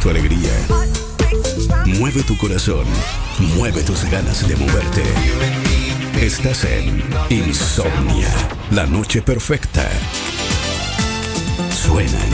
tu alegría. Mueve tu corazón, mueve tus ganas de moverte. Estás en Insomnia, la noche perfecta. Suena en